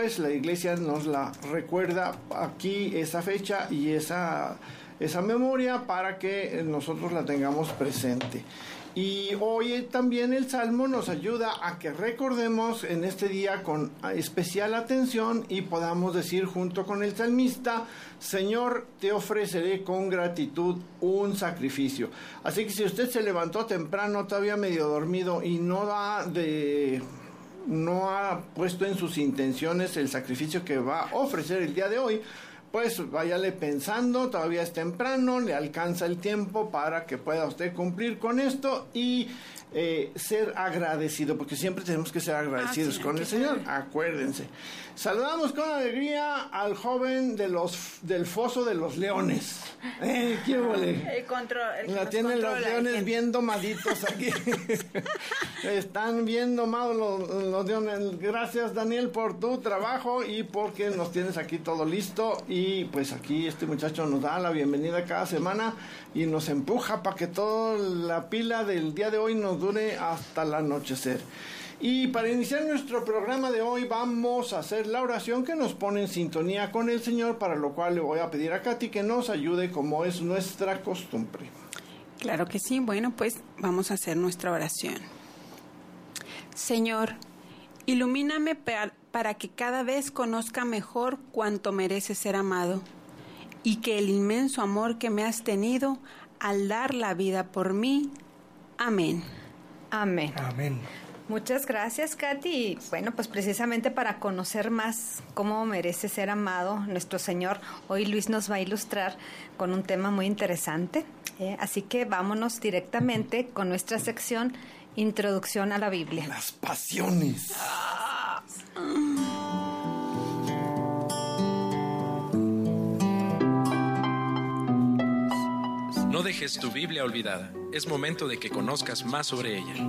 pues la iglesia nos la recuerda aquí, esa fecha y esa memoria, para que nosotros la tengamos presente. Y hoy también el Salmo nos ayuda a que recordemos en este día con especial atención y podamos decir junto con el salmista: Señor, te ofreceré con gratitud un sacrificio. Así que si usted se levantó temprano, todavía medio dormido, y no ha puesto en sus intenciones el sacrificio que va a ofrecer el día de hoy, pues váyale pensando, todavía es temprano, le alcanza el tiempo para que pueda usted cumplir con esto y ser agradecido, porque siempre tenemos que ser agradecidos con el Señor, acuérdense. Saludamos con alegría al joven del Foso de los Leones. ¿Qué huele? La tienen los leones bien domaditos aquí. Están bien domados los leones. Gracias, Daniel, por tu trabajo y porque nos tienes aquí todo listo. Y pues aquí este muchacho nos da la bienvenida cada semana y nos empuja para que toda la pila del día de hoy nos dure hasta el anochecer. Y para iniciar nuestro programa de hoy vamos a hacer la oración que nos pone en sintonía con el Señor, para lo cual le voy a pedir a Katy que nos ayude como es nuestra costumbre. Claro que sí. Bueno, pues vamos a hacer nuestra oración. Señor, ilumíname para que cada vez conozca mejor cuánto merece ser amado, y que el inmenso amor que me has tenido al dar la vida por mí. Amén. Amén. Amén. Muchas gracias, Katy. Y bueno, pues precisamente para conocer más cómo merece ser amado nuestro Señor, hoy Luis nos va a ilustrar con un tema muy interesante. Así que vámonos directamente con nuestra sección Introducción a la Biblia. Las pasiones. No dejes tu Biblia olvidada. Es momento de que conozcas más sobre ella.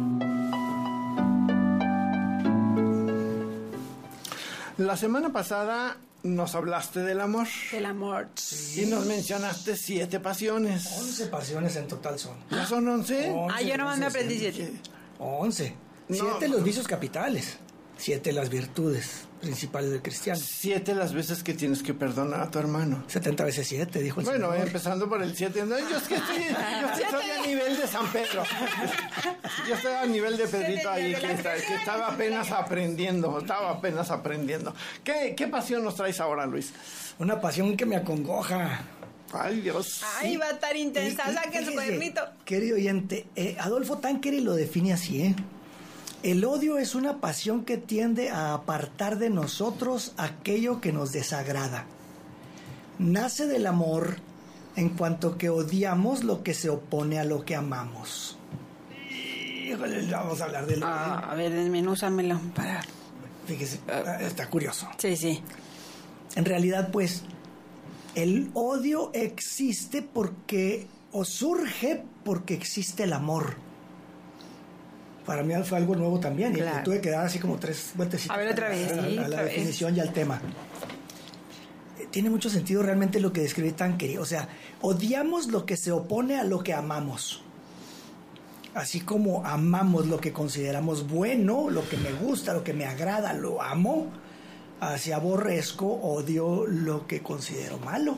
La semana pasada nos hablaste del amor. Del amor. Y nos mencionaste 7 pasiones. 11 pasiones en total son. ¿Ya son 11? Yo nomás me aprendí 7. 11. No. 7 los vicios capitales. 7 las virtudes principales del cristiano. 7 las veces que tienes que perdonar a tu hermano. 70 veces 7, dijo el Bueno, Señor. empezando por el 7. No, yo estoy a nivel de San Pedro. Yo estoy a nivel de Pedrito ahí, que estaba apenas aprendiendo. ¿Qué pasión nos traes ahora, Luis? Una pasión que me acongoja. Ay, Dios. Ay, va a estar intensa. Y Saque su fíjese, cuadernito. Querido oyente, Adolfo Tanqueray lo define así, El odio es una pasión que tiende a apartar de nosotros aquello que nos desagrada. Nace del amor en cuanto que odiamos lo que se opone a lo que amamos. Híjole, vamos a hablar del odio. A ver, desmenúzamelo para... Fíjese, está curioso. Sí. En realidad, pues, el odio existe o surge porque existe el amor. Para mí fue algo nuevo también, Claro. Y tuve que dar así como 3 vueltecitas. A ver, otra vez, sí, a la otra vez. definición y al tema. Tiene mucho sentido realmente lo que describí Tanqueray. O sea, odiamos lo que se opone a lo que amamos. Así como amamos lo que consideramos bueno, lo que me gusta, lo que me agrada, lo amo. Así aborrezco, odio lo que considero malo.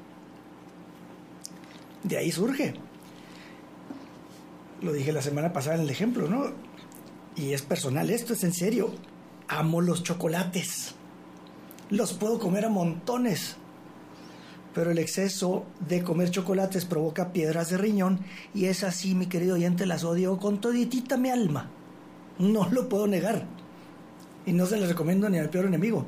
De ahí surge. Lo dije la semana pasada en el ejemplo, ¿no? Y es personal, esto es en serio. Amo los chocolates. Los puedo comer a montones. Pero el exceso de comer chocolates provoca piedras de riñón, y es así, mi querido oyente, las odio con toditita mi alma. No lo puedo negar. Y no se les recomiendo ni al peor enemigo.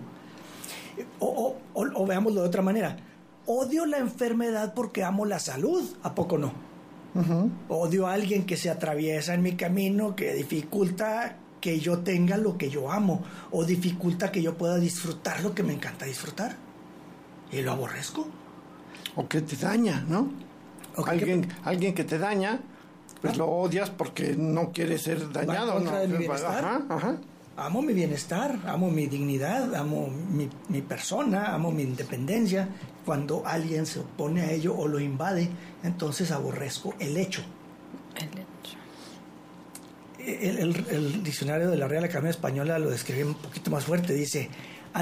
O veámoslo de otra manera. Odio la enfermedad porque amo la salud. ¿A poco no? Uh-huh. Odio a alguien que se atraviesa en mi camino, que dificulta que yo tenga lo que yo amo, o dificulta que yo pueda disfrutar lo que me encanta disfrutar. Y lo aborrezco. O que te daña, ¿no? Alguien que te daña, pues lo odias porque no quiere ser dañado. Va en contra de mi bienestar. Ajá. Amo mi bienestar, amo mi dignidad, amo mi persona, amo mi independencia. Cuando alguien se opone a ello o lo invade, entonces aborrezco el hecho. El diccionario de la Real Academia Española lo describe un poquito más fuerte. Dice: